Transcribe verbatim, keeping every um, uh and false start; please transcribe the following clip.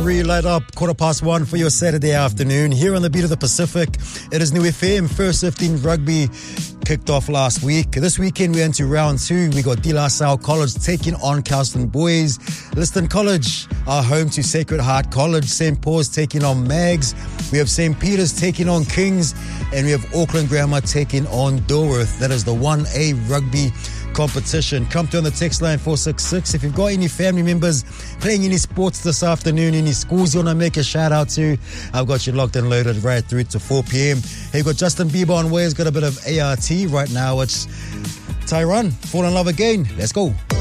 Relight up, quarter past one for your Saturday afternoon. Here on the Beat of the Pacific, it is New F M. First fifteen rugby kicked off last week. This weekend we're into round two. We got De La Salle College taking on Carlton Boys. Liston College are home to Sacred Heart College. Saint Paul's taking on Mags. We have Saint Peter's taking on Kings. And we have Auckland Grammar taking on Dilworth. That is the one A rugby competition. Come to on the text line four six six. If you've got any family members playing any sports this afternoon, any schools you want to make a shout out to, I've got you locked and loaded right through to four p.m. Hey, you've got Justin Bieber on way. He's got a bit of A R T right now. It's Tyron, Fall in Love Again. Let's go.